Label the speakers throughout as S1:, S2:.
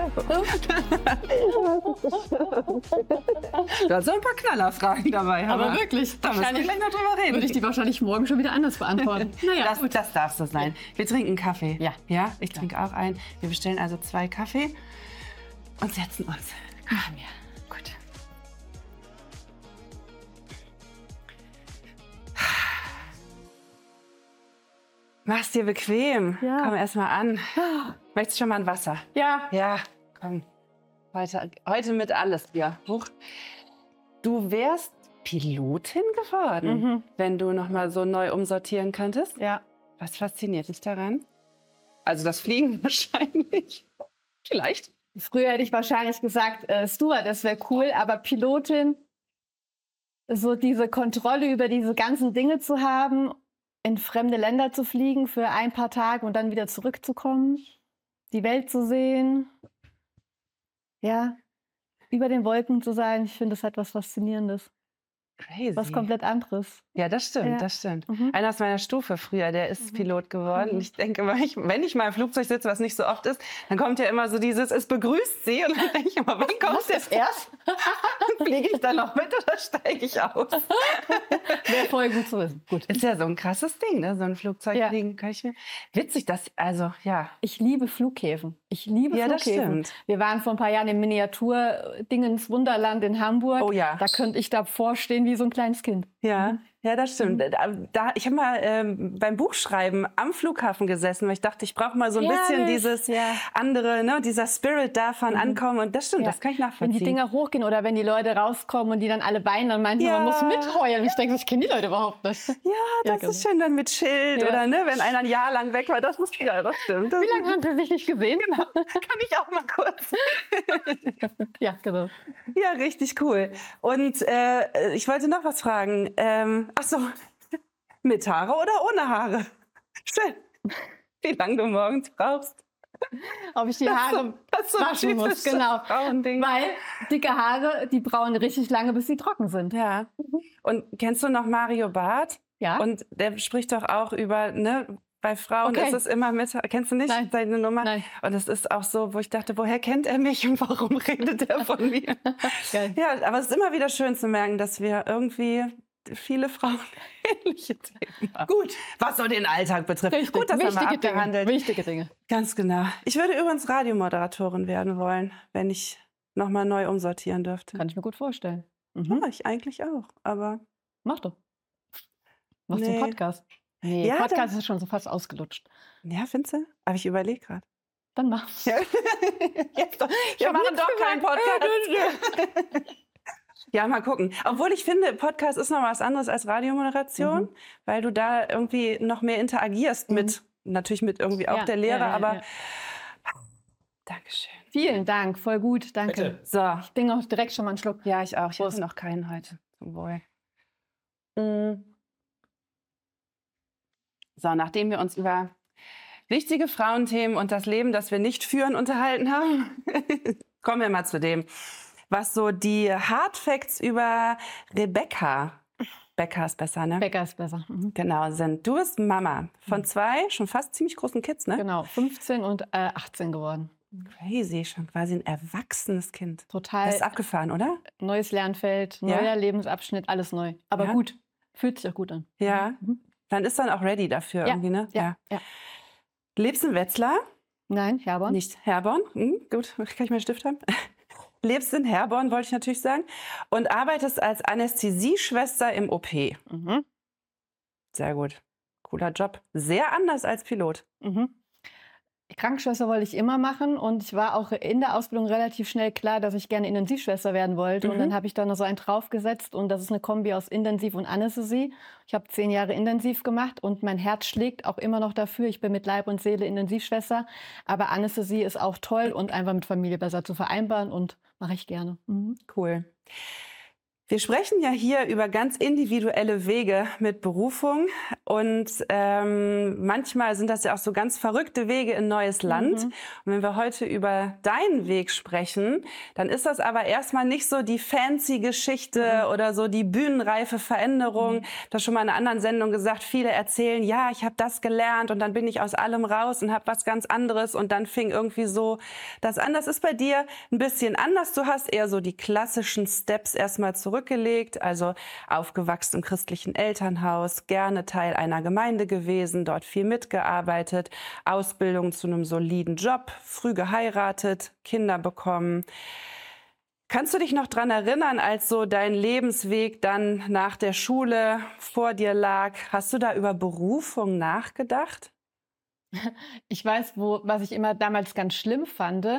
S1: Du hast so ein paar Knallerfragen dabei.
S2: Aber wirklich,
S1: da müssen wir gleich noch drüber reden.
S2: würde ich die wahrscheinlich morgen schon wieder anders beantworten. Naja,
S1: Das darf so sein. Wir trinken Kaffee.
S2: Ja.
S1: Ja, ich trinke auch einen. Wir bestellen also 2 Kaffee und setzen uns.
S2: machen wir.
S1: Gut. Mach's dir bequem.
S2: Ja.
S1: Komm erst mal an. Möchtest du schon mal ein Wasser?
S2: Ja.
S1: Ja, komm. Heute mit alles hier. Hoch. Du wärst Pilotin geworden, wenn du noch mal so neu umsortieren könntest.
S2: Ja.
S1: Was fasziniert dich daran? Also das Fliegen wahrscheinlich. Vielleicht.
S2: Früher hätte ich wahrscheinlich gesagt, Steward, das wäre cool, aber Pilotin, so diese Kontrolle über diese ganzen Dinge zu haben, in fremde Länder zu fliegen für ein paar Tage und dann wieder zurückzukommen, die Welt zu sehen, ja, über den Wolken zu sein, ich finde, das hat was Faszinierendes,
S1: Crazy.
S2: was komplett anderes.
S1: Ja, das stimmt,
S2: Ja.
S1: das stimmt. Einer aus meiner Stufe früher, der ist Pilot geworden. Und ich denke, wenn ich mal im Flugzeug sitze, was nicht so oft ist, dann kommt ja immer so dieses, es begrüßt sie. Und dann denke ich immer, wann kommt das erst? Fliege ich dann noch mit oder steige ich aus?
S2: Wäre voll gut zu wissen. Gut.
S1: Ist ja so ein krasses Ding, ne? So ein Flugzeugfliegen. Kann ich mir... Witzig, das, also, ja.
S2: Ich liebe Flughäfen. Ich liebe
S1: Ja, das
S2: Flughäfen.
S1: stimmt.
S2: Wir waren vor ein paar Jahren im Miniatur-Dingens Wunderland in Hamburg.
S1: Oh ja.
S2: Da könnte ich davor stehen wie so ein kleines Kind.
S1: Ja, ja, das stimmt. Ich habe mal beim Buchschreiben am Flughafen gesessen, weil ich dachte, ich brauche mal so ein bisschen dieses andere, ne, dieser Spirit davon ankommen. Und das stimmt, das kann ich nachvollziehen.
S2: Wenn die Dinger hochgehen oder wenn die Leute rauskommen und die dann alle weinen, dann meinen sie, man muss mitheulen. Ich denke, ich kenne die Leute überhaupt nicht.
S1: Ja, das ist schön dann mit Schild oder ne, wenn einer ein Jahr lang weg war, das muss ja, das stimmt.
S2: Wie lange haben sie sich nicht gesehen?
S1: Genau, kann ich auch mal kurz.
S2: Ja, genau.
S1: Ja, richtig cool. Und ich wollte noch was fragen. Ach so, mit Haare oder ohne Haare? Schön. Wie lange du morgens brauchst.
S2: Ob ich die Haare waschen muss, genau.
S1: Frauending.
S2: Weil dicke Haare, die brauchen richtig lange, bis sie trocken sind.
S1: Ja. Und kennst du noch Mario Barth?
S2: Ja.
S1: Und der spricht doch auch über, ne, bei Frauen ist es immer mit, kennst du nicht seine Nummer?
S2: Nein.
S1: Und es ist auch so, wo ich dachte, woher kennt er mich und warum redet er von mir?
S2: Geil.
S1: Ja, aber es ist immer wieder schön zu merken, dass wir irgendwie viele Frauen ähnliche Themen haben. Gut, was so den Alltag betrifft.
S2: Richtig.
S1: Gut, das haben wir abgehandelt.
S2: Wichtige Dinge.
S1: Ganz genau. Ich würde übrigens Radiomoderatorin werden wollen, wenn ich nochmal neu umsortieren dürfte.
S2: Kann ich mir gut vorstellen.
S1: Ja, ich eigentlich auch, aber...
S2: Mach doch. Machst du einen Podcast? Nee,
S1: Ja,
S2: Podcast ist schon so fast ausgelutscht.
S1: Ja, findest du? Aber ich überlege gerade.
S2: Dann mach.
S1: Ja. Wir machen doch keinen Podcast. Ja, mal gucken. Obwohl ich finde, Podcast ist noch was anderes als Radiomoderation, weil du da irgendwie noch mehr interagierst mit, natürlich mit irgendwie auch der Lehrer, aber Dankeschön.
S2: Vielen Dank, voll gut, danke.
S3: Bitte.
S1: So,
S2: Ich trinke auch direkt schon mal einen Schluck.
S1: ja, ich auch. Ich
S2: Prost.
S1: hatte noch keinen heute. Zum Wohl. So, nachdem wir uns über wichtige Frauenthemen und das Leben, das wir nicht führen, unterhalten haben, kommen wir mal zu dem, was so die Hard Facts über Rebecca, Becca ist besser, ne?
S2: Bäcker ist besser.
S1: Genau, sind. Du bist Mama von 2 schon fast ziemlich großen Kids, ne?
S2: Genau, 15 und 18 geworden.
S1: Crazy, schon quasi ein erwachsenes Kind.
S2: Total.
S1: Das ist abgefahren, oder?
S2: Neues Lernfeld, neuer Lebensabschnitt, alles neu. Aber gut, fühlt sich auch gut an.
S1: Ja. Dann ist dann auch ready dafür irgendwie, ne?
S2: Ja.
S1: Lebst in Wetzlar?
S2: Nein, Herborn.
S1: Nicht Herborn. Gut, kann ich meinen Stift haben? Lebst in Herborn, wollte ich natürlich sagen. Und arbeitest als Anästhesieschwester im OP. Sehr gut. Cooler Job. Sehr anders als Pilot.
S2: Die Krankenschwester wollte ich immer machen und ich war auch in der Ausbildung relativ schnell klar, dass ich gerne Intensivschwester werden wollte. Und dann habe ich da noch so einen draufgesetzt und das ist eine Kombi aus Intensiv und Anästhesie. Ich habe 10 Jahre Intensiv gemacht und mein Herz schlägt auch immer noch dafür. Ich bin mit Leib und Seele Intensivschwester, aber Anästhesie ist auch toll und einfach mit Familie besser zu vereinbaren und mache ich gerne.
S1: Cool. Wir sprechen ja hier über ganz individuelle Wege mit Berufung und manchmal sind das ja auch so ganz verrückte Wege in neues Land. Und wenn wir heute über deinen Weg sprechen, dann ist das aber erstmal nicht so die fancy Geschichte oder so die bühnenreife Veränderung. Du hast schon mal in einer anderen Sendung gesagt, viele erzählen, ja, ich habe das gelernt und dann bin ich aus allem raus und habe was ganz anderes und dann fing irgendwie so das an. Das ist bei dir ein bisschen anders. Du hast eher so die klassischen Steps erstmal zurückgelegt, also aufgewachsen im christlichen Elternhaus, gerne Teil einer Gemeinde gewesen, dort viel mitgearbeitet, Ausbildung zu einem soliden Job, früh geheiratet, Kinder bekommen. Kannst du dich noch daran erinnern, als so dein Lebensweg dann nach der Schule vor dir lag? Hast du da über Berufung nachgedacht?
S2: Ich weiß, was ich immer damals ganz schlimm fand.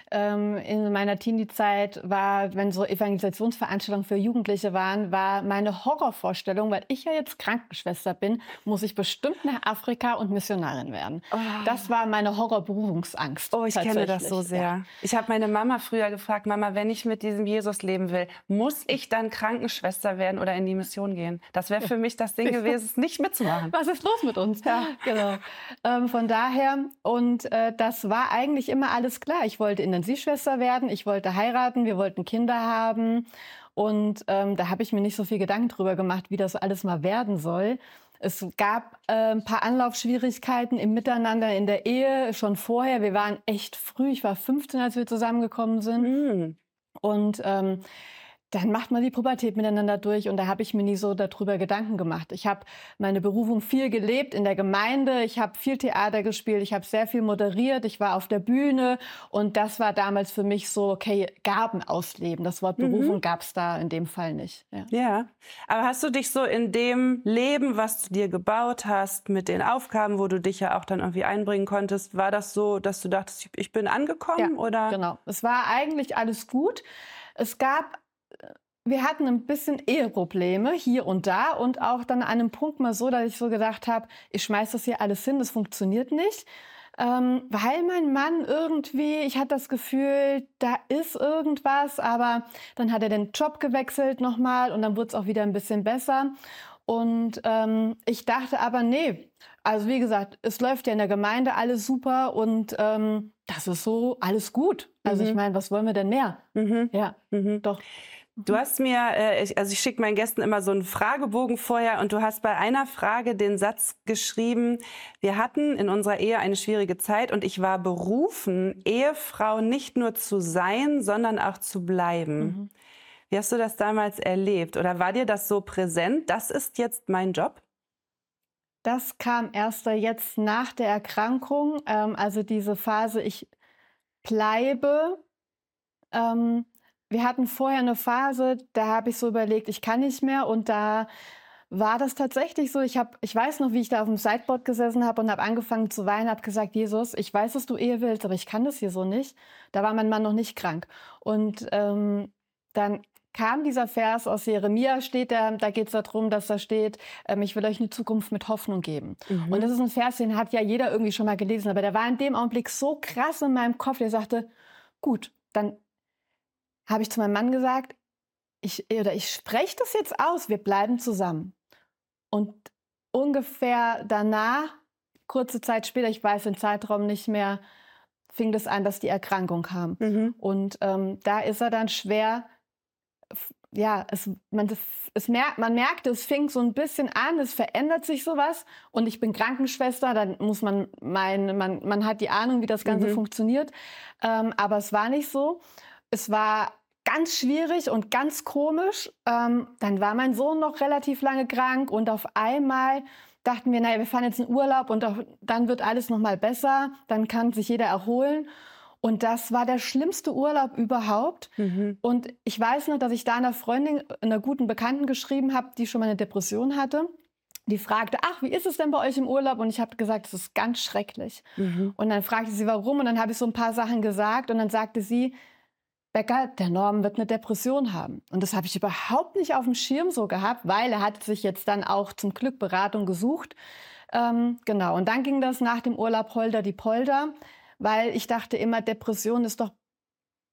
S2: In meiner Teenie-Zeit war, wenn so Evangelisationsveranstaltungen für Jugendliche waren, war meine Horrorvorstellung, weil ich ja jetzt Krankenschwester bin, muss ich bestimmt nach Afrika und Missionarin werden.
S1: Oh.
S2: Das war meine Horror-Berufungsangst.
S1: Oh, ich kenne das so
S2: tatsächlich,
S1: sehr.
S2: ja.
S1: Ich habe meine Mama früher gefragt, Mama, wenn ich mit diesem Jesus leben will, muss ich dann Krankenschwester werden oder in die Mission gehen? Das wäre für mich das Ding gewesen, es nicht mitzumachen.
S2: Was ist los mit uns?
S1: Ja.
S2: Genau. Von daher, und das war eigentlich immer alles klar. Ich wollte Intensivschwester werden, ich wollte heiraten, wir wollten Kinder haben. Und da habe ich mir nicht so viel Gedanken drüber gemacht, wie das alles mal werden soll. Es gab ein paar Anlaufschwierigkeiten im Miteinander in der Ehe schon vorher. Wir waren echt früh. Ich war 15, als wir zusammengekommen sind.
S1: Mm.
S2: Und dann macht man die Pubertät miteinander durch und da habe ich mir nie so darüber Gedanken gemacht. Ich habe meine Berufung viel gelebt in der Gemeinde, ich habe viel Theater gespielt, ich habe sehr viel moderiert, ich war auf der Bühne und das war damals für mich so, okay, Gaben ausleben. Das Wort Berufung gab es da in dem Fall nicht. Ja.
S1: Ja, aber hast du dich so in dem Leben, was du dir gebaut hast, mit den Aufgaben, wo du dich ja auch dann irgendwie einbringen konntest, war das so, dass du dachtest, ich bin angekommen?
S2: Ja,
S1: oder?
S2: genau. Es war eigentlich alles gut. Wir hatten ein bisschen Eheprobleme hier und da und auch dann an einem Punkt mal so, dass ich so gedacht habe, ich schmeiß das hier alles hin, das funktioniert nicht. Weil mein Mann irgendwie, ich hatte das Gefühl, da ist irgendwas, aber dann hat er den Job gewechselt nochmal und dann wurde es auch wieder ein bisschen besser. Und ich dachte aber, nee, also wie gesagt, es läuft ja in der Gemeinde alles super und das ist so alles gut. Also ich meine, was wollen wir denn mehr? Ja, doch.
S1: Du hast mir, ich schicke meinen Gästen immer so einen Fragebogen vorher und du hast bei einer Frage den Satz geschrieben, wir hatten in unserer Ehe eine schwierige Zeit und ich war berufen, Ehefrau nicht nur zu sein, sondern auch zu bleiben. Wie hast du das damals erlebt? Oder war dir das so präsent? Das ist jetzt mein Job?
S2: Das kam erst jetzt nach der Erkrankung, also diese Phase, ich bleibe. Wir hatten vorher eine Phase, da habe ich so überlegt, ich kann nicht mehr und da war das tatsächlich so. Ich weiß noch, wie ich da auf dem Sideboard gesessen habe und habe angefangen zu weinen, habe gesagt, Jesus, ich weiß, dass du Ehe willst, aber ich kann das hier so nicht. Da war mein Mann noch nicht krank. Und dann kam dieser Vers aus Jeremia, da geht es darum, dass da steht, ich will euch eine Zukunft mit Hoffnung geben. Und das ist ein Vers, den hat ja jeder irgendwie schon mal gelesen, aber der war in dem Augenblick so krass in meinem Kopf, der sagte, gut, dann habe ich zu meinem Mann gesagt, ich spreche das jetzt aus, wir bleiben zusammen. Und ungefähr danach, kurze Zeit später, ich weiß den Zeitraum nicht mehr, fing das an, dass die Erkrankung kam. Und da ist er dann schwer, ja, man merkte, es fing so ein bisschen an, es verändert sich sowas. Und ich bin Krankenschwester, dann muss man hat die Ahnung, wie das Ganze funktioniert. Aber es war nicht so. Es war ganz schwierig und ganz komisch. Dann war mein Sohn noch relativ lange krank und auf einmal dachten wir, naja, wir fahren jetzt in Urlaub und dann wird alles noch mal besser, dann kann sich jeder erholen. Und das war der schlimmste Urlaub überhaupt. Und ich weiß noch, dass ich da einer Freundin, einer guten Bekannten geschrieben habe, die schon mal eine Depression hatte. Die fragte, ach, wie ist es denn bei euch im Urlaub? Und ich habe gesagt, es ist ganz schrecklich. Und dann fragte sie, warum? Und dann habe ich so ein paar Sachen gesagt. Und dann sagte sie, Becker, der Norman wird eine Depression haben. Und das habe ich überhaupt nicht auf dem Schirm so gehabt, weil er hat sich jetzt dann auch zum Glück Beratung gesucht. Genau, und dann ging das nach dem Urlaub Holder die Polder, weil ich dachte immer, Depression ist doch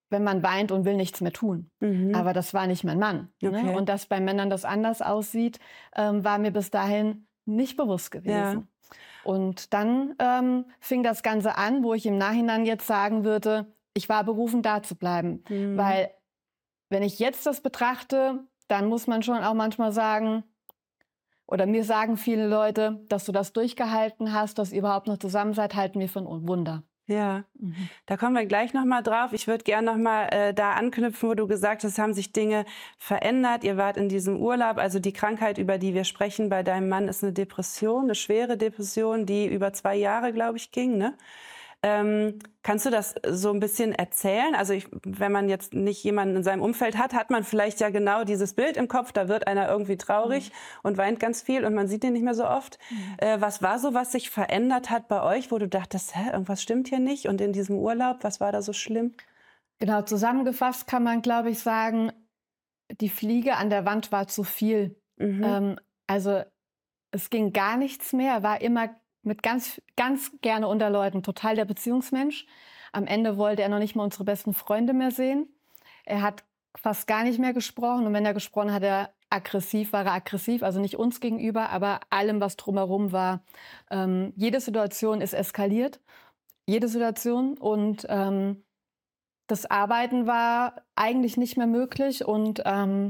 S2: wenn man weint und will nichts mehr tun. Aber das war nicht mein Mann.
S1: Okay.
S2: Ne? Und dass bei Männern das anders aussieht, war mir bis dahin nicht bewusst gewesen.
S1: Ja.
S2: Und dann fing das Ganze an, wo ich im Nachhinein jetzt sagen würde, ich war berufen, da zu bleiben. Weil wenn ich jetzt das betrachte, dann muss man schon auch manchmal sagen, oder mir sagen viele Leute, dass du das durchgehalten hast, dass ihr überhaupt noch zusammen seid, halten wir für ein Wunder.
S1: Ja, da kommen wir gleich nochmal drauf. Ich würde gerne nochmal da anknüpfen, wo du gesagt hast, haben sich Dinge verändert. Ihr wart in diesem Urlaub, also die Krankheit, über die wir sprechen bei deinem Mann, ist eine Depression, eine schwere Depression, die über 2 Jahre, glaube ich, ging, ne? Kannst du das so ein bisschen erzählen? Also wenn man jetzt nicht jemanden in seinem Umfeld hat, hat man vielleicht ja genau dieses Bild im Kopf, da wird einer irgendwie traurig und weint ganz viel und man sieht den nicht mehr so oft. Was war so, was sich verändert hat bei euch, wo du dachtest, irgendwas stimmt hier nicht? Und in diesem Urlaub, was war da so schlimm?
S2: Genau, zusammengefasst kann man, glaube ich, sagen, die Fliege an der Wand war zu viel. Also es ging gar nichts mehr, er war immer mit ganz gerne unter Leuten, total der Beziehungsmensch. Am Ende wollte er noch nicht mal unsere besten Freunde mehr sehen. Er hat fast gar nicht mehr gesprochen und wenn er gesprochen hat, war er aggressiv, also nicht uns gegenüber, aber allem, was drumherum war. Jede Situation ist eskaliert, jede Situation und das Arbeiten war eigentlich nicht mehr möglich und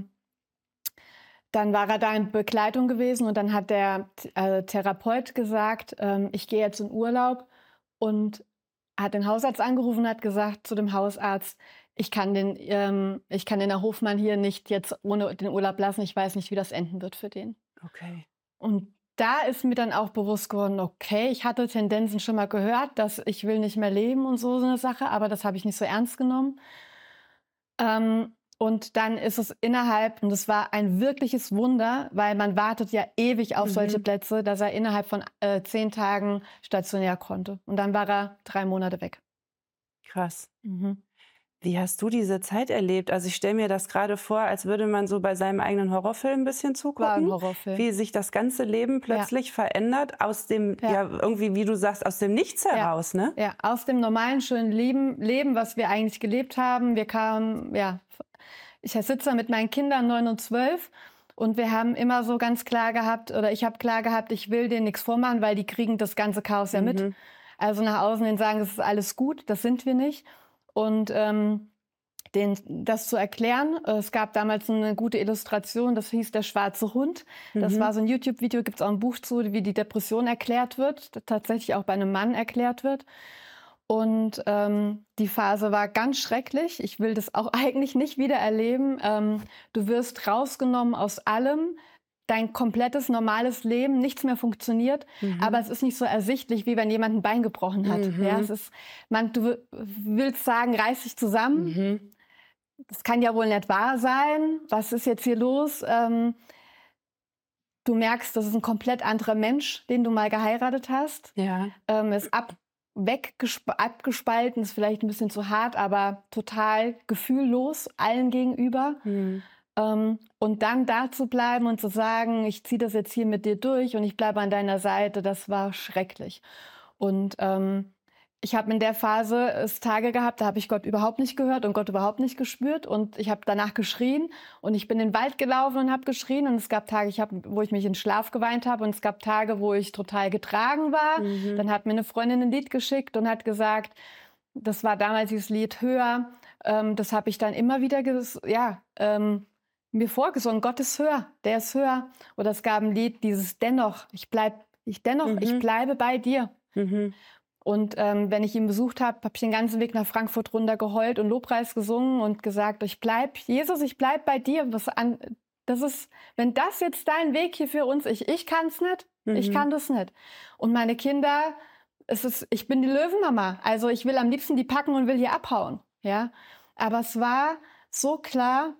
S2: dann war er da in Begleitung gewesen und dann hat der Therapeut gesagt, ich gehe jetzt in Urlaub und hat den Hausarzt angerufen und hat gesagt zu dem Hausarzt, ich kann den Herr Hofmann hier nicht jetzt ohne den Urlaub lassen, ich weiß nicht, wie das enden wird für den.
S1: Okay.
S2: Und da ist mir dann auch bewusst geworden, okay, ich hatte Tendenzen schon mal gehört, dass ich will nicht mehr leben und so eine Sache, aber das habe ich nicht so ernst genommen. Und dann ist es und es war ein wirkliches Wunder, weil man wartet ja ewig auf solche Plätze, dass er innerhalb von 10 Tagen stationär konnte. Und dann war er 3 Monate weg.
S1: Krass. Wie hast du diese Zeit erlebt? Also ich stelle mir das gerade vor, als würde man so bei seinem eigenen Horrorfilm ein bisschen zugucken.
S2: War ein Horrorfilm.
S1: Wie sich das ganze Leben plötzlich verändert aus dem, irgendwie, wie du sagst, aus dem Nichts heraus, ne?
S2: Ja, aus dem normalen, schönen Leben, was wir eigentlich gelebt haben. Wir kamen, ich sitze da mit meinen Kindern 9 und 12 und wir haben immer so ganz klar gehabt, oder ich habe klar gehabt, ich will denen nichts vormachen, weil die kriegen das ganze Chaos ja mit. Also nach außen hin sagen, es ist alles gut, das sind wir nicht. Und das zu erklären, es gab damals eine gute Illustration, das hieß Der schwarze Hund. Das war so ein YouTube-Video, gibt es auch ein Buch zu, wie die Depression erklärt wird, tatsächlich auch bei einem Mann erklärt wird. Und die Phase war ganz schrecklich. Ich will das auch eigentlich nicht wieder erleben. Du wirst rausgenommen aus allem. Dein komplettes normales Leben, nichts mehr funktioniert, aber es ist nicht so ersichtlich, wie wenn jemand ein Bein gebrochen hat. Ja, es ist, du willst sagen, reiß dich zusammen. Das kann ja wohl nicht wahr sein. Was ist jetzt hier los? Du merkst, das ist ein komplett anderer Mensch, den du mal geheiratet hast.
S1: Ja.
S2: Ist abgespalten, ist vielleicht ein bisschen zu hart, aber total gefühllos allen gegenüber. Und dann da zu bleiben und zu sagen, ich ziehe das jetzt hier mit dir durch und ich bleibe an deiner Seite, das war schrecklich. Und ich habe in der Phase Tage gehabt, da habe ich Gott überhaupt nicht gehört und Gott überhaupt nicht gespürt. Und ich habe danach geschrien und ich bin in den Wald gelaufen und habe geschrien. Und es gab Tage, wo ich mich in Schlaf geweint habe. Und es gab Tage, wo ich total getragen war. Dann hat mir eine Freundin ein Lied geschickt und hat gesagt, das war damals dieses Lied Höher. Das habe ich dann immer wieder mir vorgesungen, Gott ist höher, der ist höher. Oder es gab ein Lied, dieses Dennoch, ich bleibe bei dir. Und wenn ich ihn besucht habe, habe ich den ganzen Weg nach Frankfurt runter geheult und Lobpreis gesungen und gesagt, Jesus, ich bleib bei dir. Wenn das jetzt dein Weg hier für uns ist, ich kann es nicht, ich kann das nicht. Und meine Kinder, ich bin die Löwenmama, also ich will am liebsten die packen und will hier abhauen. Ja? Aber es war so klar,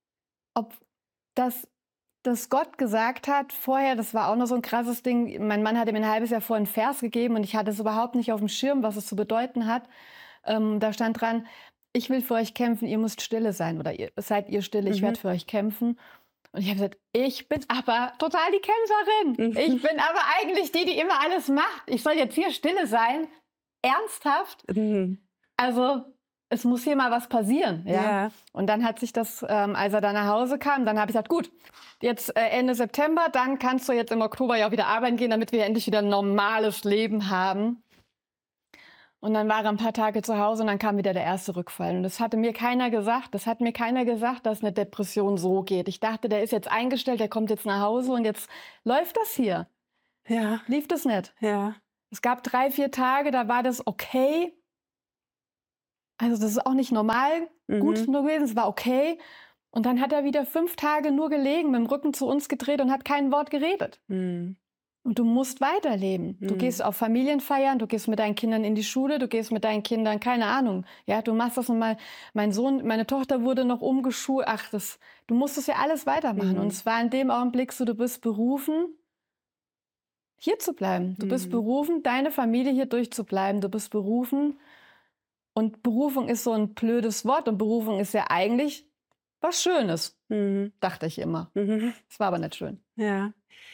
S2: dass Gott gesagt hat, vorher, das war auch noch so ein krasses Ding, mein Mann hatte mir ein halbes Jahr vorher einen Vers gegeben und ich hatte es überhaupt nicht auf dem Schirm, was es zu bedeuten hat. Da stand dran, ich will für euch kämpfen, ihr müsst stille sein oder seid ihr stille, ich werde für euch kämpfen. Und ich habe gesagt, ich bin aber total die Kämpferin. Ich bin aber eigentlich die immer alles macht. Ich soll jetzt hier stille sein. Ernsthaft? Also es muss hier mal was passieren. Ja? Und dann hat sich das, als er dann nach Hause kam, dann habe ich gesagt, gut, jetzt Ende September, dann kannst du jetzt im Oktober ja auch wieder arbeiten gehen, damit wir endlich wieder ein normales Leben haben. Und dann war er ein paar Tage zu Hause und dann kam wieder der erste Rückfall. Und das hatte mir keiner gesagt. Das hat mir keiner gesagt, dass eine Depression so geht. Ich dachte, der ist jetzt eingestellt, der kommt jetzt nach Hause und jetzt läuft das hier.
S1: Ja.
S2: Lief das nicht.
S1: Ja.
S2: Es gab 3, 4 Tage, da war das okay. Also das ist auch nicht normal gut nur gewesen, es war okay. Und dann hat er wieder 5 Tage nur gelegen, mit dem Rücken zu uns gedreht und hat kein Wort geredet. Und du musst weiterleben. Du gehst auf Familienfeiern, du gehst mit deinen Kindern in die Schule, du gehst mit deinen Kindern, keine Ahnung. Ja, du machst das nochmal. Mein Sohn, meine Tochter wurde noch umgeschult. Du musst das ja alles weitermachen. Und es war in dem Augenblick so, du bist berufen, hier zu bleiben. Du bist berufen, deine Familie hier durchzubleiben. Du bist berufen. Und Berufung ist so ein blödes Wort. Und Berufung ist ja eigentlich was Schönes, dachte ich immer. Es war aber nicht schön.
S1: Ja.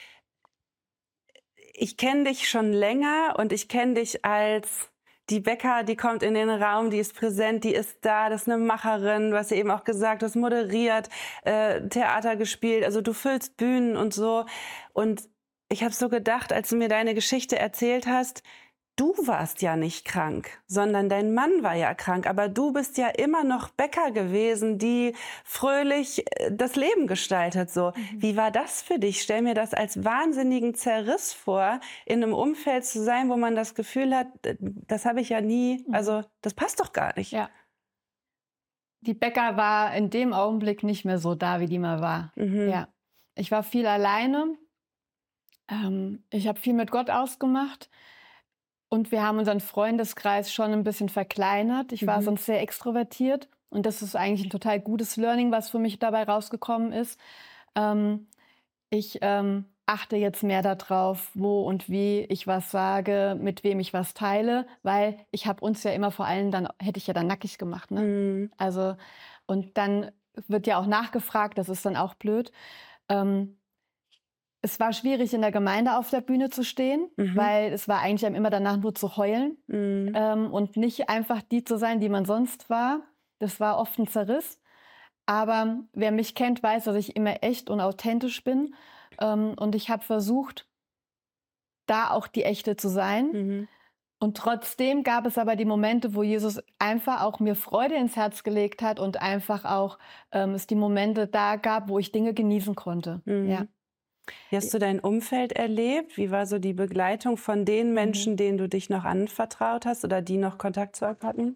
S1: Ich kenne dich schon länger und ich kenne dich als die Becca, die kommt in den Raum, die ist präsent, die ist da, das ist eine Macherin, du hast ja eben auch gesagt, du hast moderiert, Theater gespielt, also du füllst Bühnen und so. Und ich habe so gedacht, als du mir deine Geschichte erzählt hast, du warst ja nicht krank, sondern dein Mann war ja krank. Aber du bist ja immer noch Becca gewesen, die fröhlich das Leben gestaltet. So. Wie war das für dich? Stell mir das als wahnsinnigen Zerriss vor, in einem Umfeld zu sein, wo man das Gefühl hat, das habe ich ja nie, also das passt doch gar nicht.
S2: Ja. Die Becca war in dem Augenblick nicht mehr so da, wie die mal war. Ja. Ich war viel alleine. Ich habe viel mit Gott ausgemacht. Und wir haben unseren Freundeskreis schon ein bisschen verkleinert. Ich war sonst sehr extrovertiert. Und das ist eigentlich ein total gutes Learning, was für mich dabei rausgekommen ist. Ich achte jetzt mehr darauf, wo und wie ich was sage, mit wem ich was teile, weil ich habe uns ja immer vor allem hätte ich ja dann nackig gemacht. Ne? Also, und dann wird ja auch nachgefragt, das ist dann auch blöd. Es war schwierig, in der Gemeinde auf der Bühne zu stehen, weil es war eigentlich einem immer danach nur zu heulen und nicht einfach die zu sein, die man sonst war. Das war oft ein Zerriss. Aber wer mich kennt, weiß, dass ich immer echt und authentisch bin. Und ich habe versucht, da auch die Echte zu sein. Und trotzdem gab es aber die Momente, wo Jesus einfach auch mir Freude ins Herz gelegt hat und einfach auch es die Momente da gab, wo ich Dinge genießen konnte. Ja.
S1: Wie hast du dein Umfeld erlebt? Wie war so die Begleitung von den Menschen, denen du dich noch anvertraut hast oder die noch Kontakt zu euch hatten?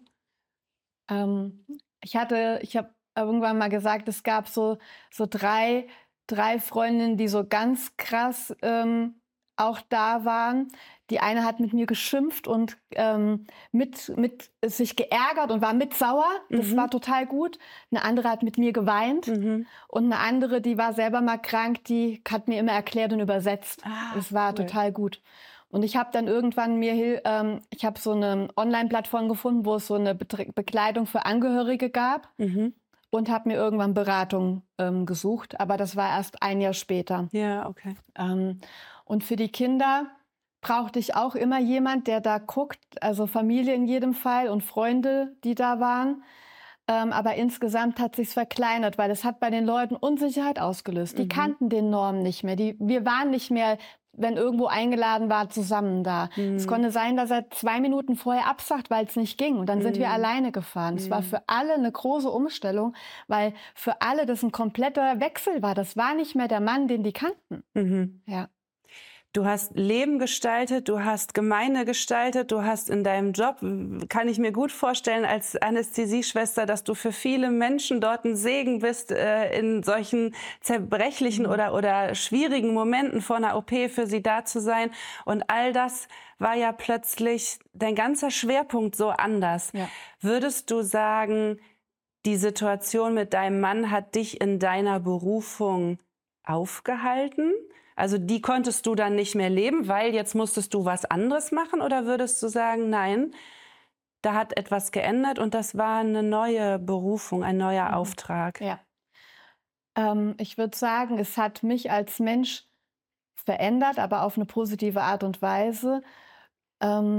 S2: Ich habe irgendwann mal gesagt, es gab so drei Freundinnen, die so ganz krass auch da waren. Die eine hat mit mir geschimpft und mit sich geärgert und war mit sauer. Das war total gut. Eine andere hat mit mir geweint. Und eine andere, die war selber mal krank, die hat mir immer erklärt und übersetzt. Das war total gut. Und ich habe dann irgendwann ich habe so eine Online-Plattform gefunden, wo es so eine Bekleidung für Angehörige gab. Und habe mir irgendwann Beratung gesucht. Aber das war erst ein Jahr später.
S1: Ja, okay.
S2: Und für die Kinder brauchte ich auch immer jemand, der da guckt, also Familie in jedem Fall und Freunde, die da waren. Aber insgesamt hat sich's verkleinert, weil es hat bei den Leuten Unsicherheit ausgelöst. Die kannten den Norm nicht mehr. Wir waren nicht mehr, wenn irgendwo eingeladen war, zusammen da. Es konnte sein, dass er 2 Minuten vorher absagt, weil es nicht ging. Und dann sind wir alleine gefahren. Es war für alle eine große Umstellung, weil für alle das ein kompletter Wechsel war. Das war nicht mehr der Mann, den die kannten. Ja.
S1: Du hast Leben gestaltet, du hast Gemeinde gestaltet, du hast in deinem Job, kann ich mir gut vorstellen, als Anästhesieschwester, dass du für viele Menschen dort ein Segen bist, in solchen zerbrechlichen oder schwierigen Momenten vor einer OP für sie da zu sein. Und all das war ja plötzlich dein ganzer Schwerpunkt so anders. Ja. Würdest du sagen, die Situation mit deinem Mann hat dich in deiner Berufung aufgehalten? Also die konntest du dann nicht mehr leben, weil jetzt musstest du was anderes machen? Oder würdest du sagen, nein, da hat etwas geändert und das war eine neue Berufung, ein neuer Auftrag?
S2: Ja. Ich würde sagen, es hat mich als Mensch verändert, aber auf eine positive Art und Weise.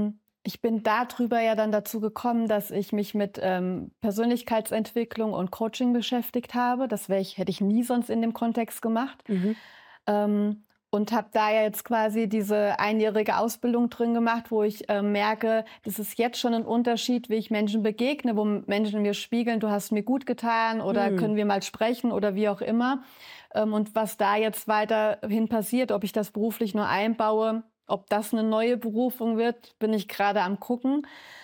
S2: ich bin darüber ja dann dazu gekommen, dass ich mich mit Persönlichkeitsentwicklung und Coaching beschäftigt habe. Das hätte ich nie sonst in dem Kontext gemacht. Und habe da ja jetzt quasi diese einjährige Ausbildung drin gemacht, wo ich merke, das ist jetzt schon ein Unterschied, wie ich Menschen begegne, wo Menschen mir spiegeln, du hast mir gut getan oder können wir mal sprechen oder wie auch immer. Und was da jetzt weiterhin passiert, ob ich das beruflich nur einbaue, ob das eine neue Berufung wird, bin ich gerade am gucken.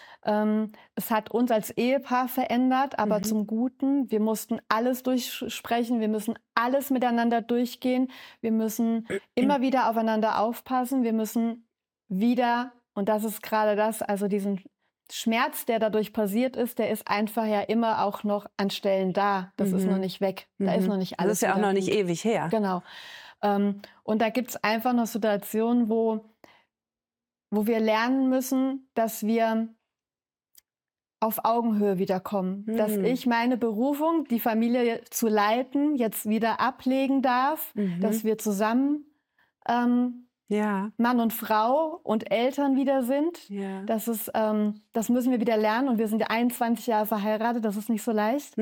S2: Es hat uns als Ehepaar verändert, aber zum Guten. Wir mussten alles durchsprechen, wir müssen alles miteinander durchgehen, wir müssen immer wieder aufeinander aufpassen, wir müssen wieder, und das ist gerade das, also diesen Schmerz, der dadurch passiert ist, der ist einfach ja immer auch noch an Stellen da. Das ist noch nicht weg, da ist noch nicht alles.
S1: Das ist ja auch noch nicht ewig her.
S2: Genau. Und da gibt es einfach noch Situationen, wo wir lernen müssen, dass wir auf Augenhöhe wiederkommen. Dass ich meine Berufung, die Familie zu leiten, jetzt wieder ablegen darf, dass wir zusammen Mann und Frau und Eltern wieder sind.
S1: Ja.
S2: Das müssen wir wieder lernen. Und wir sind ja 21 Jahre verheiratet, das ist nicht so leicht.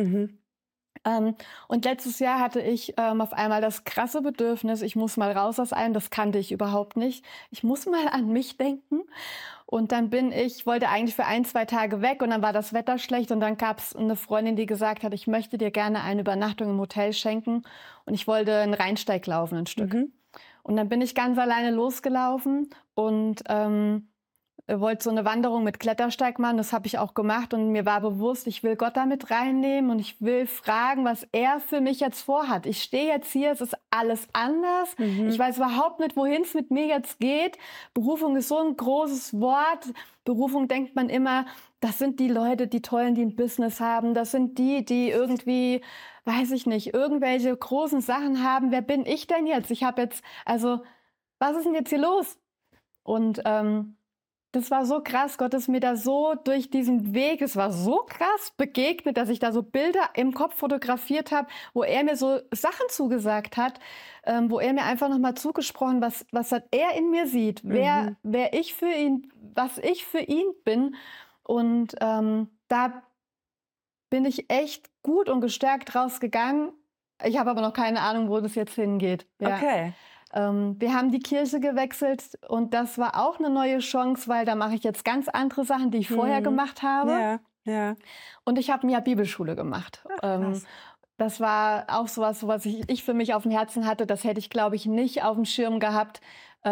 S2: Und letztes Jahr hatte ich auf einmal das krasse Bedürfnis, ich muss mal raus aus allem, das kannte ich überhaupt nicht. Ich muss mal an mich denken. Und dann wollte eigentlich für 1-2 Tage weg und dann war das Wetter schlecht und dann gab es eine Freundin, die gesagt hat, ich möchte dir gerne eine Übernachtung im Hotel schenken und ich wollte einen Rheinsteig laufen, ein Stück. Und dann bin ich ganz alleine losgelaufen und wollte so eine Wanderung mit Klettersteig machen, das habe ich auch gemacht und mir war bewusst, ich will Gott damit reinnehmen und ich will fragen, was er für mich jetzt vorhat. Ich stehe jetzt hier, es ist alles anders, ich weiß überhaupt nicht, wohin es mit mir jetzt geht. Berufung ist so ein großes Wort. Berufung denkt man immer, das sind die Leute, die Tollen, die ein Business haben, das sind die irgendwie, weiß ich nicht, irgendwelche großen Sachen haben. Wer bin ich denn jetzt? Was ist denn jetzt hier los? Und das war so krass, Gott ist mir da so durch diesen Weg, es war so krass begegnet, dass ich da so Bilder im Kopf fotografiert habe, wo er mir so Sachen zugesagt hat, wo er mir einfach nochmal zugesprochen, was er in mir sieht, wer ich für ihn, was ich für ihn bin. Und da bin ich echt gut und gestärkt rausgegangen. Ich habe aber noch keine Ahnung, wo das jetzt hingeht. Ja.
S1: Okay.
S2: Wir haben die Kirche gewechselt und das war auch eine neue Chance, weil da mache ich jetzt ganz andere Sachen, die ich vorher gemacht habe.
S1: Ja.
S2: Und ich habe ein Jahr Bibelschule gemacht. Das war auch sowas, was ich für mich auf dem Herzen hatte. Das hätte ich, glaube ich, nicht auf dem Schirm gehabt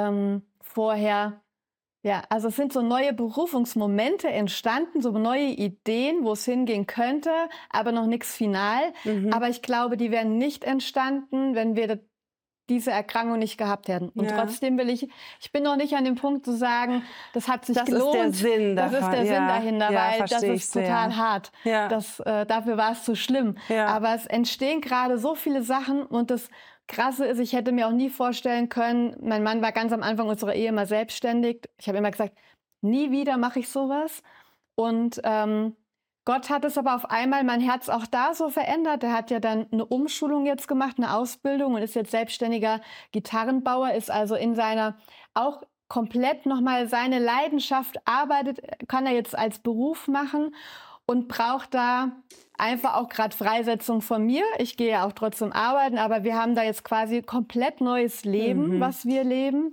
S2: vorher. Ja, also es sind so neue Berufungsmomente entstanden, so neue Ideen, wo es hingehen könnte, aber noch nichts final. Aber ich glaube, die wären nicht entstanden, wenn wir diese Erkrankung nicht gehabt hätten. Und trotzdem ich bin noch nicht an dem Punkt zu sagen, das hat sich gelohnt.
S1: Das ist der Sinn davon.
S2: Das ist der Sinn dahinter, weil das ist total hart.
S1: Ja.
S2: Dafür war es zu schlimm.
S1: Ja.
S2: Aber es entstehen gerade so viele Sachen und das Krasse ist, ich hätte mir auch nie vorstellen können, mein Mann war ganz am Anfang unserer Ehe mal selbstständig. Ich habe immer gesagt, nie wieder mache ich sowas. Und Gott hat es aber auf einmal mein Herz auch da so verändert. Er hat ja dann eine Umschulung jetzt gemacht, eine Ausbildung und ist jetzt selbstständiger Gitarrenbauer, ist also in seiner auch komplett nochmal seine Leidenschaft arbeitet, kann er jetzt als Beruf machen und braucht da einfach auch gerade Freisetzung von mir. Ich gehe ja auch trotzdem arbeiten, aber wir haben da jetzt quasi komplett neues Leben, was wir leben.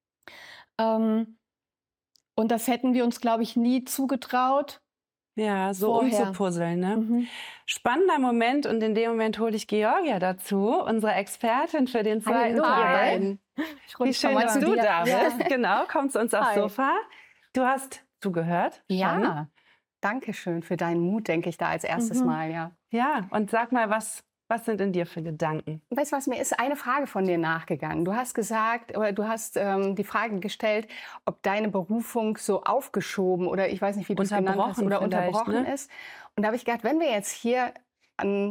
S2: Und das hätten wir uns, glaube ich, nie zugetraut.
S1: Ja, so
S2: vorher
S1: umzupuzzeln. Ne? Spannender Moment und in dem Moment hole ich Georgia dazu, unsere Expertin für den zweiten Teil. Wie schön, dass du da bist. Genau, komm zu uns aufs Sofa. Du hast zugehört.
S3: Ja, danke schön für deinen Mut, denke ich da als erstes Mal. Ja.
S1: Ja, und sag mal, was sind in dir für Gedanken?
S3: Weißt du was, mir ist eine Frage von dir nachgegangen. Du hast gesagt, oder du hast die Frage gestellt, ob deine Berufung so aufgeschoben oder ich weiß nicht, wie du es genannt hast, oder unterbrochen ist. Und da habe ich gedacht, wenn wir jetzt hier an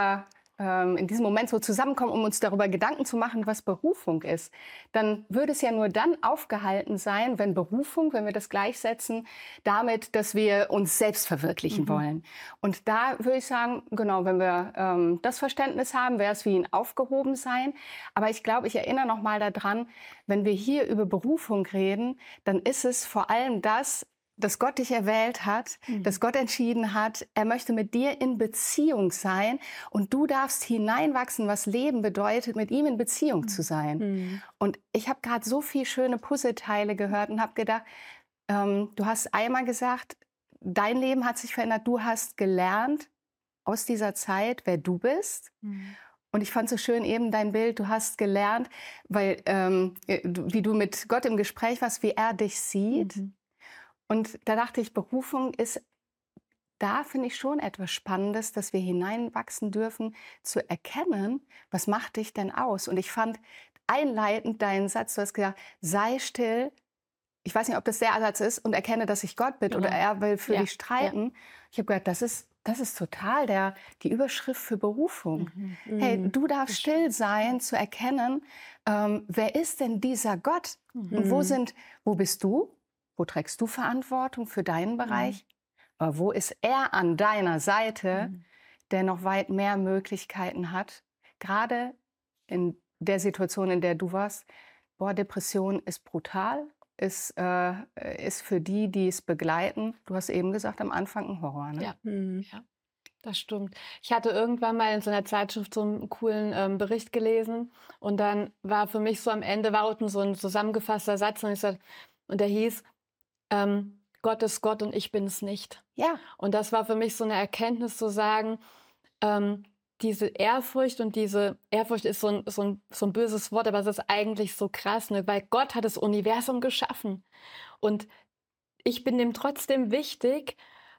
S3: in diesem Moment so zusammenkommen, um uns darüber Gedanken zu machen, was Berufung ist, dann würde es ja nur dann aufgehalten sein, wenn Berufung, wenn wir das gleichsetzen, damit, dass wir uns selbst verwirklichen wollen. Und da würde ich sagen, genau, wenn wir das Verständnis haben, wäre es wie ein Aufgehobensein. Aber ich glaube, ich erinnere noch mal daran, wenn wir hier über Berufung reden, dann ist es vor allem das, dass Gott dich erwählt hat, dass Gott entschieden hat, er möchte mit dir in Beziehung sein und du darfst hineinwachsen, was Leben bedeutet, mit ihm in Beziehung zu sein. Und ich habe gerade so viele schöne Puzzleteile gehört und habe gedacht, du hast einmal gesagt, dein Leben hat sich verändert, du hast gelernt aus dieser Zeit, wer du bist. Und ich fand so schön eben dein Bild, du hast gelernt, weil wie du mit Gott im Gespräch warst, wie er dich sieht. Und da dachte ich, Berufung ist, da finde ich schon etwas Spannendes, dass wir hineinwachsen dürfen, zu erkennen, was macht dich denn aus? Und ich fand einleitend deinen Satz, du hast gesagt, sei still, ich weiß nicht, ob das der Satz ist, und erkenne, dass ich Gott bin oder er will für dich streiten. Ja. Ich habe gedacht, das ist total die Überschrift für Berufung. Hey, du darfst still sein, zu erkennen, wer ist denn dieser Gott? Und wo bist du? Wo trägst du Verantwortung für deinen Bereich? Aber wo ist er an deiner Seite, der noch weit mehr Möglichkeiten hat? Gerade in der Situation, in der du warst, Depression ist brutal, ist für die es begleiten. Du hast eben gesagt, am Anfang ein Horror. Ne?
S2: Ja, das stimmt. Ich hatte irgendwann mal in so einer Zeitschrift so einen coolen Bericht gelesen und dann war für mich so am Ende war unten so ein zusammengefasster Satz und der hieß, Gott ist Gott und ich bin es nicht.
S3: Ja.
S2: Und das war für mich so eine Erkenntnis zu sagen, diese Ehrfurcht und diese Ehrfurcht ist so ein böses Wort, aber es ist eigentlich so krass, ne? Weil Gott hat das Universum geschaffen und ich bin dem trotzdem wichtig,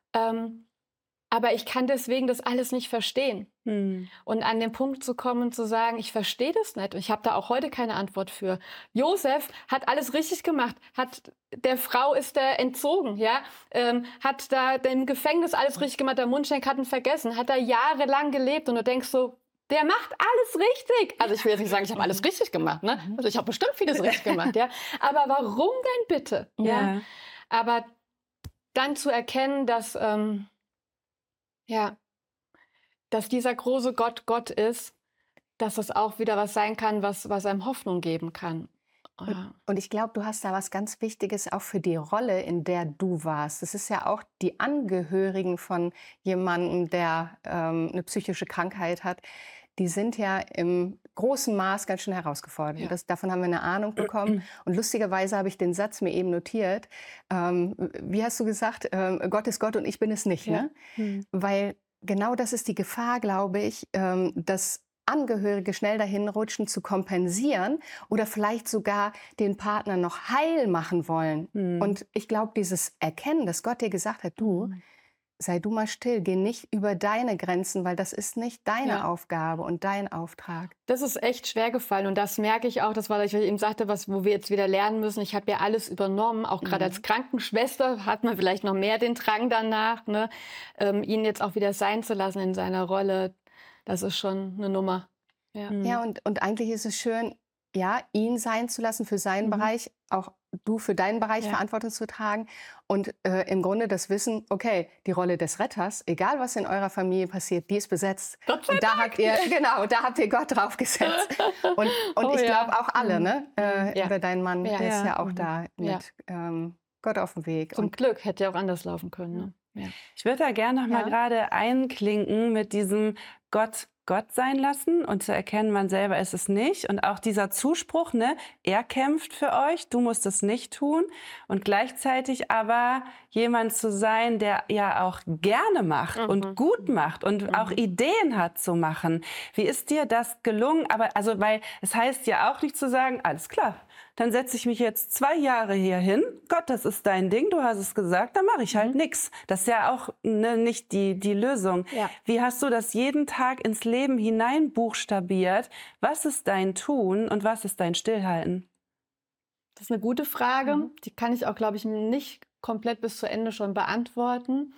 S2: aber ich kann deswegen das alles nicht verstehen. Und an den Punkt zu kommen und zu sagen, ich verstehe das nicht. Und ich habe da auch heute keine Antwort für. Josef hat alles richtig gemacht. Der Frau ist er entzogen, ja? Hat da im Gefängnis alles richtig gemacht. Der Mundschenk hat ihn vergessen. Hat da jahrelang gelebt. Und du denkst so, der macht alles richtig. Also ich will jetzt nicht sagen, ich habe alles richtig gemacht. Ne? Also ich habe bestimmt vieles richtig gemacht. Ja? Aber warum denn bitte? Ja? Aber dann zu erkennen, dass... dass dieser große Gott Gott ist, dass das auch wieder was sein kann, was einem Hoffnung geben kann.
S3: Und ich glaube, du hast da was ganz Wichtiges auch für die Rolle, in der du warst. Das ist ja auch die Angehörigen von jemandem, der eine psychische Krankheit hat. Die sind ja im großen Maß ganz schön herausgefordert. Ja. Davon haben wir eine Ahnung bekommen. Und lustigerweise habe ich den Satz mir eben notiert. Wie hast du gesagt? Gott ist Gott und ich bin es nicht. Ja. Ne? Weil genau das ist die Gefahr, glaube ich, dass Angehörige schnell dahin rutschen, zu kompensieren oder vielleicht sogar den Partner noch heil machen wollen. Und ich glaube, dieses Erkennen, dass Gott dir gesagt hat, du, sei du mal still, geh nicht über deine Grenzen, weil das ist nicht deine Aufgabe und dein Auftrag.
S2: Das ist echt schwer gefallen und das merke ich auch, das war, ich eben sagte, wo wir jetzt wieder lernen müssen. Ich habe ja alles übernommen, auch gerade als Krankenschwester hat man vielleicht noch mehr den Drang danach, ne, ihn jetzt auch wieder sein zu lassen in seiner Rolle. Das ist schon eine Nummer.
S3: Ja, und eigentlich ist es schön, ihn sein zu lassen für seinen Bereich, auch du für deinen Bereich Verantwortung zu tragen und im Grunde das Wissen, okay, die Rolle des Retters, egal was in eurer Familie passiert, die ist besetzt. Und da habt ihr Gott draufgesetzt. Und ich glaube auch alle, ne? Oder dein Mann ist ja auch da mit Gott auf dem Weg.
S2: Zum Glück hätte ja auch anders laufen können. Ne? Ja.
S1: Ich würde da gerne noch mal gerade einklinken mit diesem Gott sein lassen und zu erkennen, man selber ist es nicht. Und auch dieser Zuspruch, ne, er kämpft für euch, du musst es nicht tun. Und gleichzeitig aber jemand zu sein, der ja auch gerne macht und gut macht und auch Ideen hat zu machen. Wie ist dir das gelungen? Aber also, weil es heißt ja auch nicht zu sagen, alles klar, dann setze ich mich jetzt 2 Jahre hier hin. Gott, das ist dein Ding, du hast es gesagt, dann mache ich halt nichts. Das ist ja auch nicht die Lösung. Ja. Wie hast du das jeden Tag ins Leben hinein buchstabiert? Was ist dein Tun und was ist dein Stillhalten?
S2: Das ist eine gute Frage. Die kann ich auch, glaube ich, nicht komplett bis zu Ende schon beantworten.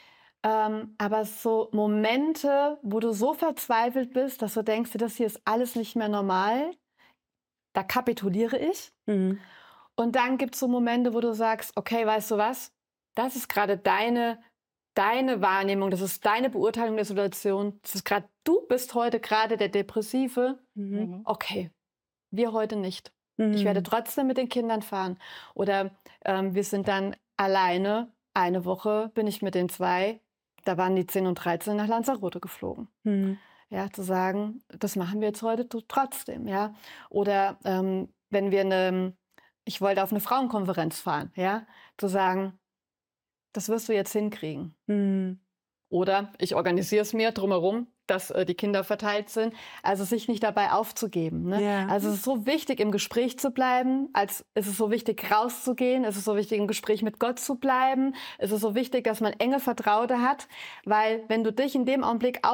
S2: Aber so Momente, wo du so verzweifelt bist, dass du denkst, das hier ist alles nicht mehr normal, da kapituliere ich. Und dann gibt es so Momente, wo du sagst, okay, weißt du was? Das ist gerade deine Wahrnehmung, das ist deine Beurteilung der Situation. Das ist gerade, du bist heute gerade der Depressive. Okay, wir heute nicht. Ich werde trotzdem mit den Kindern fahren. Oder wir sind dann alleine eine Woche bin ich mit den 2, da waren die 10 und 13, nach Lanzarote geflogen. Ja, zu sagen, das machen wir jetzt heute trotzdem, ja. Oder wenn wir ich wollte auf eine Frauenkonferenz fahren, ja, zu sagen, das wirst du jetzt hinkriegen. Oder ich organisiere es mir drumherum, dass die Kinder verteilt sind. Also sich nicht dabei aufzugeben. Ne?
S1: Ja.
S2: Also es ist so wichtig, im Gespräch zu bleiben. Es ist so wichtig, rauszugehen. Es ist so wichtig, im Gespräch mit Gott zu bleiben. Es ist so wichtig, dass man enge Vertraute hat. Weil wenn du dich in dem Augenblick